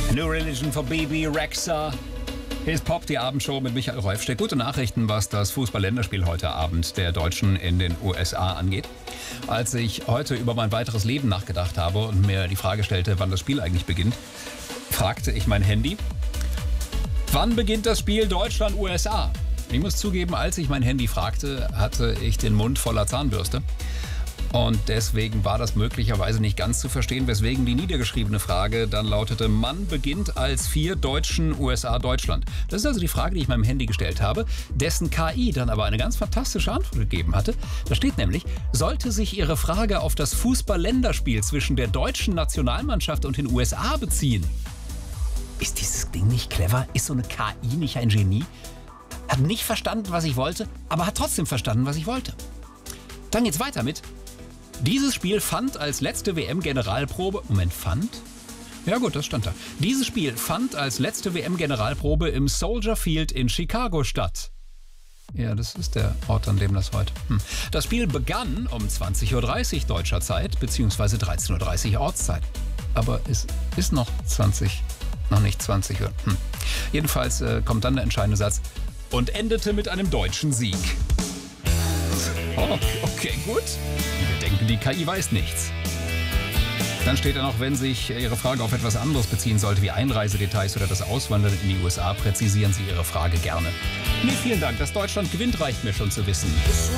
New Religion for Bibi Rexha. Hier ist Pop, die Abendshow mit Michael Reufstedt. Gute Nachrichten, was das Fußball-Länderspiel heute Abend der Deutschen in den USA angeht. Als ich heute über mein weiteres Leben nachgedacht habe und mir die Frage stellte, wann das Spiel eigentlich beginnt, fragte ich mein Handy, wann beginnt das Spiel Deutschland-USA? Ich muss zugeben, als ich mein Handy fragte, hatte ich den Mund voller Zahnbürste. Und deswegen war das möglicherweise nicht ganz zu verstehen, weswegen die niedergeschriebene Frage dann lautete, Mann beginnt als 4 Deutschen USA Deutschland. Das ist also die Frage, die ich meinem Handy gestellt habe, dessen KI dann aber eine ganz fantastische Antwort gegeben hatte. Da steht nämlich, sollte sich Ihre Frage auf das Fußball-Länderspiel zwischen der deutschen Nationalmannschaft und den USA beziehen. Ist dieses Ding nicht clever? Ist so eine KI nicht ein Genie? Hat nicht verstanden, was ich wollte, aber hat trotzdem verstanden, was ich wollte. Dann geht's weiter mit: Dieses Spiel fand als letzte WM-Generalprobe... fand? Ja gut, das stand da. Dieses Spiel fand als letzte WM-Generalprobe im Soldier Field in Chicago statt. Ja, das ist der Ort, an dem das heute... Das Spiel begann um 20.30 Uhr deutscher Zeit, beziehungsweise 13.30 Uhr Ortszeit. Aber es ist noch nicht 20 Uhr. Jedenfalls kommt dann der entscheidende Satz und endete mit einem deutschen Sieg. Oh, okay, gut. Wir denken, die KI weiß nichts. Dann steht da noch, wenn sich Ihre Frage auf etwas anderes beziehen sollte, wie Einreisedetails oder das Auswandern in die USA, präzisieren Sie Ihre Frage gerne. Nee, vielen Dank. Dass Deutschland gewinnt, reicht mir schon zu wissen.